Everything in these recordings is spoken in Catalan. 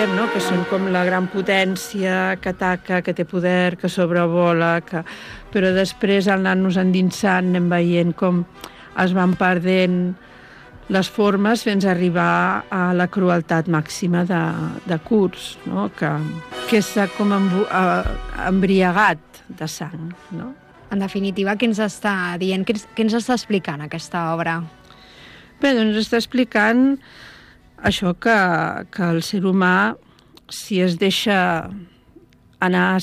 veiem, no? Que són com la gran potència que ataca, que té poder, que sobrevola, però després al anar-nos endinsant anem veient com es van perdent les formes fins a arribar a la crueltat màxima de Kurtz, no? Que està com embriagat de sang, no? En definitiva, què ens està dient? Què ens està explicant aquesta obra? Bé, doncs està explicant això que el ser humà, si es deixa anar,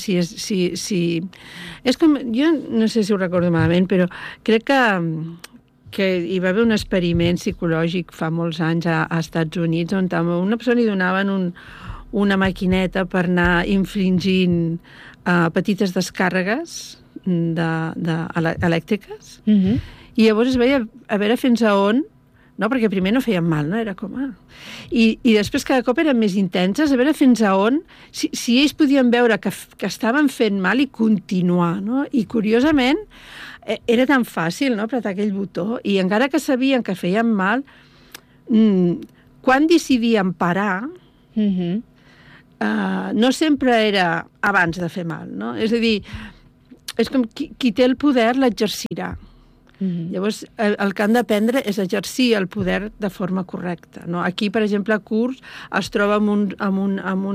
és com, jo no sé si ho recordo malament, però crec que hi va haver un experiment psicològic fa molts anys a Estats Units on a una persona li donaven una maquineta per anar infringint petites descàrregues elèctriques, i llavors es veia a veure fins a on, no? Perquè primer no feien mal, no? Era com... I després cada cop eren més intenses, a veure fins a on, si ells podien veure que estaven fent mal i continuar, no? I curiosament era tan fàcil, no?, apretar aquell botó, i encara que sabien que feien mal, quan decidien parar, no sempre era abans de fer mal, no? És a dir, és com qui té el poder l'exercirà. Llavors, el que han d'aprendre és exercir el poder de forma correcta, no? Aquí, per exemple, Kurtz es troba amb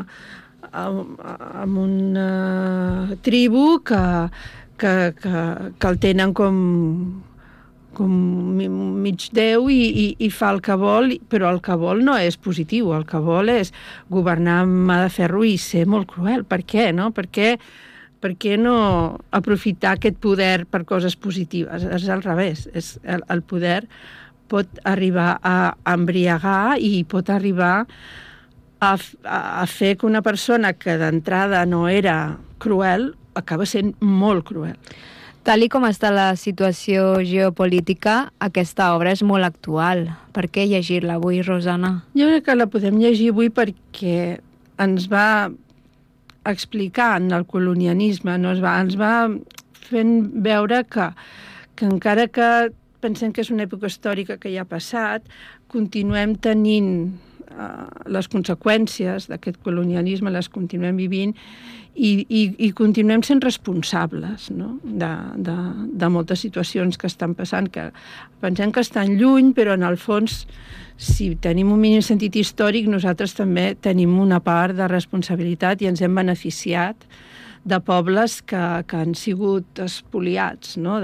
una tribu que el tenen com mig déu i fa el que vol, però el que vol no és positiu, el que vol és governar amb mà de ferro i ser molt cruel. Per què, no? Per què no aprofitar aquest poder per coses positives? És al revés. El poder pot arribar a embriagar i pot arribar a fer que una persona que d'entrada no era cruel acaba sent molt cruel. Tal com està la situació geopolítica, aquesta obra és molt actual. Per què llegir-la avui, Rosana? Jo crec que la podem llegir avui perquè ens va explicant el colonialisme, no? Ens va fent veure que encara que pensem que és una època històrica que ja ha passat, continuem tenint les conseqüències d'aquest colonialisme, les continuem vivint i continuem sent responsables, no?, de moltes situacions que estan passant, que pensem que estan lluny, però en el fons, si tenim un mínim sentit històric, nosaltres també tenim una part de responsabilitat i ens hem beneficiat de pobles que han sigut espoliats, no?,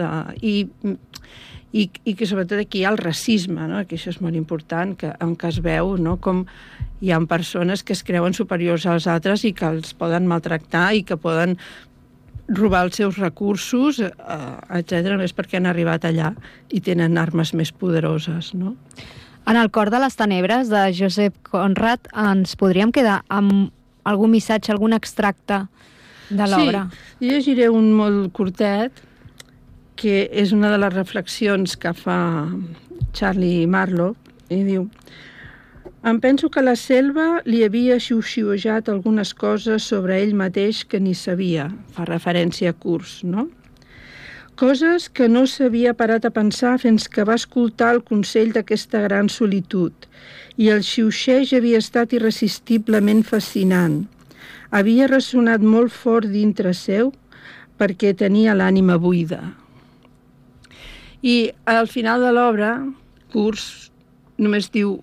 i que sobretot aquí hi ha el racisme, no?, que això és molt important, en què es veu, no?, com hi ha persones que es creuen superiors als altres i que els poden maltractar i que poden robar els seus recursos, etc., només perquè han arribat allà i tenen armes més poderoses, no? En el cor de les tenebres, de Joseph Conrad, ens podríem quedar amb algun missatge, algun extracte de l'obra? Sí, jo llegiré un molt curtet, que és una de les reflexions que fa Charlie Marlowe, i diu: em penso que la selva li havia xiuxiujat algunes coses sobre ell mateix que ni sabia, fa referència a Kurtz, no? Coses que no s'havia parat a pensar fins que va escoltar el consell d'aquesta gran solitud, i el xiuxeig havia estat irresistiblement fascinant. Havia ressonat molt fort dintre seu perquè tenia l'ànima buida. I al final de l'obra, Kurtz només diu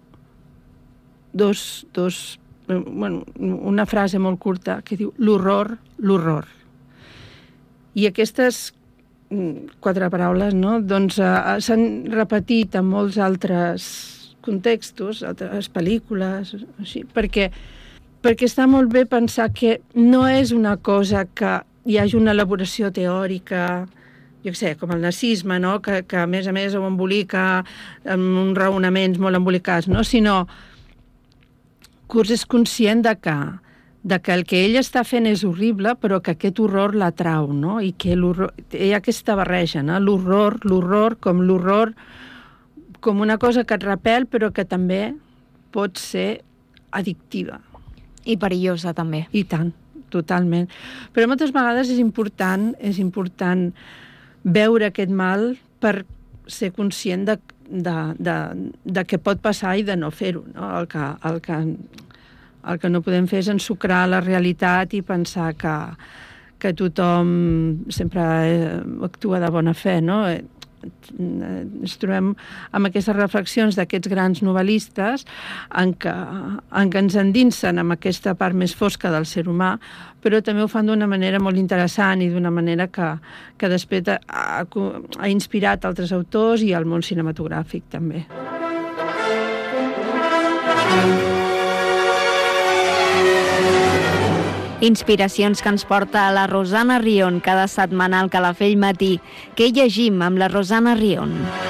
una frase molt curta que diu l'horror, l'horror. I aquestes 4 paraules, no?, doncs s'han repetit en molts altres contextos, altres pel·lícules, així, perquè està molt bé pensar que no és una cosa que hi hagi una elaboració teòrica, jo què sé, com el nazisme, no?, que a més ho embolica amb uns raonaments molt embolicats, no?, sinó Kurtz és conscient de que el que ell està fent és horrible, però que aquest horror l'atrau, no?, i que hi ha aquesta barreja, no?, l'horror com una cosa que et repel, però que també pot ser addictiva. I perillosa, també. I tant, totalment. Però moltes vegades és important veure aquest mal per ser conscient de què pot passar i de no fer-ho, no? El que no podem fer és ensucrar la realitat i pensar que tothom sempre actua de bona fe, no? Ens trobem amb aquestes reflexions d'aquests grans novel·listes en què ens endinsen amb aquesta part més fosca del ser humà, però també ho fan d'una manera molt interessant i d'una manera que després ha inspirat altres autors i el món cinematogràfic també. Inspiracions que ens porta la Rosana Rion cada setmana al Calafell Matí. Què llegim amb la Rosana Rion?